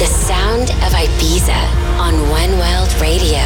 The sound of Ibiza on One World Radio.